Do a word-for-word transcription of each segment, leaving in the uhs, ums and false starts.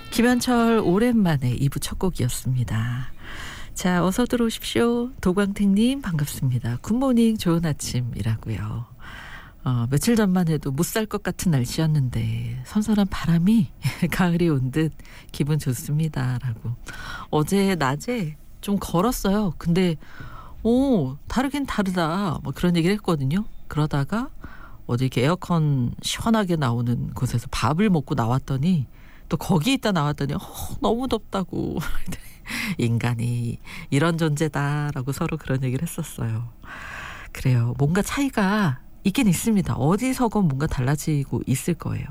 김현철 오랜만에 이 부 첫 곡이었습니다. 자, 어서 들어오십시오. 도광택님 반갑습니다. 굿모닝 좋은 아침이라고요. 어, 며칠 전만 해도 못 살 것 같은 날씨였는데 선선한 바람이 가을이 온 듯 기분 좋습니다. 라고. 어제 낮에 좀 걸었어요. 근데 오 다르긴 다르다 뭐 그런 얘기를 했거든요. 그러다가 어제 이렇게 에어컨 시원하게 나오는 곳에서 밥을 먹고 나왔더니 또 거기 있다 나왔더니 어, 너무 덥다고. 인간이 이런 존재다라고 서로 그런 얘기를 했었어요. 그래요. 뭔가 차이가 있긴 있습니다. 어디서건 뭔가 달라지고 있을 거예요.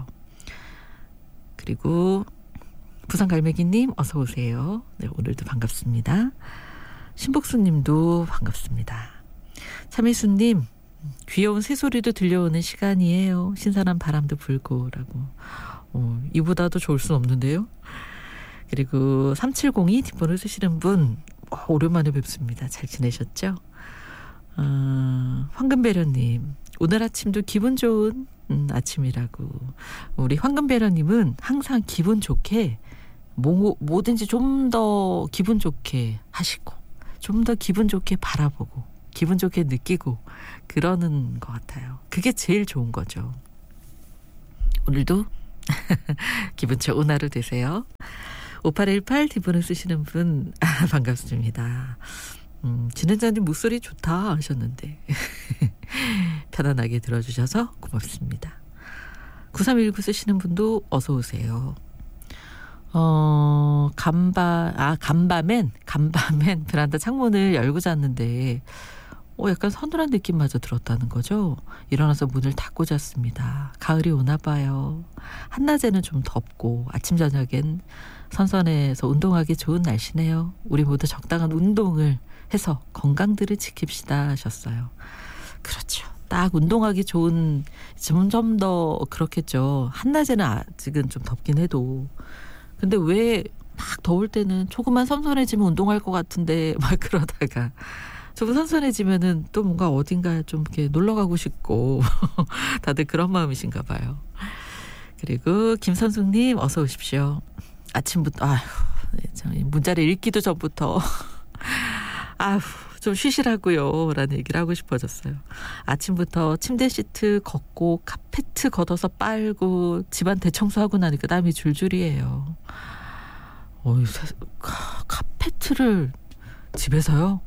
그리고 부산갈매기님 어서 오세요. 네, 오늘도 반갑습니다. 신복수님도 반갑습니다. 차미수님 귀여운 새소리도 들려오는 시간이에요. 신선한 바람도 불고 라고. 어, 이보다도 좋을 순 없는데요. 그리고 삼칠공이 뒷번호 쓰시는 분 어, 오랜만에 뵙습니다. 잘 지내셨죠? 어, 황금배려님 오늘 아침도 기분 좋은 음, 아침이라고. 우리 황금배려님은 항상 기분 좋게 뭐, 뭐든지 좀 더 기분 좋게 하시고 좀 더 기분 좋게 바라보고 기분 좋게 느끼고 그러는 것 같아요. 그게 제일 좋은 거죠. 오늘도 기분 좋은 하루 되세요. 오팔일팔 뒷번호 쓰시는 분 아, 반갑습니다. 음, 진행자님 목소리 좋다 하셨는데 편안하게 들어주셔서 고맙습니다. 구삼일구 쓰시는 분도 어서 오세요. 어, 간바, 아, 간밤엔, 간밤엔 베란다 창문을 열고 잤는데, 어, 약간 서늘한 느낌마저 들었다는 거죠. 일어나서 문을 닫고 잤습니다. 가을이 오나 봐요. 한낮에는 좀 덥고, 아침, 저녁엔 선선해서 운동하기 좋은 날씨네요. 우리 모두 적당한 운동을 해서 건강들을 지킵시다 하셨어요. 그렇죠. 딱 운동하기 좋은, 점점 더 그렇겠죠. 한낮에는 아직은 좀 덥긴 해도. 근데 왜 막 더울 때는 조금만 선선해지면 운동할 것 같은데 막 그러다가 조금 선선해지면은 또 뭔가 어딘가 좀 이렇게 놀러 가고 싶고 다들 그런 마음이신가 봐요. 그리고 김선숙님 어서 오십시오. 아침부터 아휴 문자를 읽기도 전부터 아휴 좀 쉬시라고요 라는 얘기를 하고 싶어졌어요. 아침부터 침대 시트 걷고 카페트 걷어서 빨고 집안 대청소하고 나니까 땀이 줄줄이에요. 어이, 카, 카페트를 집에서요?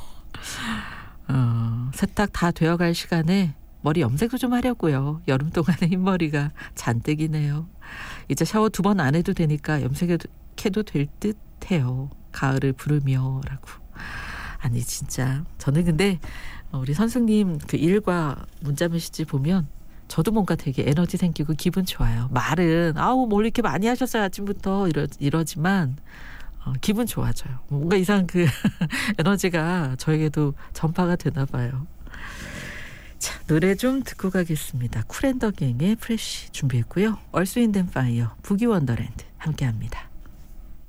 어, 세탁 다 되어갈 시간에 머리 염색도 좀 하려고요. 여름 동안에 흰머리가 잔뜩이네요. 이제 샤워 두 번 안 해도 되니까 염색해도 될 듯해요. 가을을 부르며 라고. 아니 진짜 저는 근데 우리 선생님 그 일과 문자 메시지 보면 저도 뭔가 되게 에너지 생기고 기분 좋아요. 말은 아우 뭘 이렇게 많이 하셨어요 아침부터 이러, 이러지만 어, 기분 좋아져요. 뭔가 이상 그 에너지가 저에게도 전파가 되나 봐요. 자, 노래 좀 듣고 가겠습니다. 쿨앤더갱의 프레쉬 준비했고요. 얼스 윈드 앤 파이어 부기 원더랜드 함께합니다.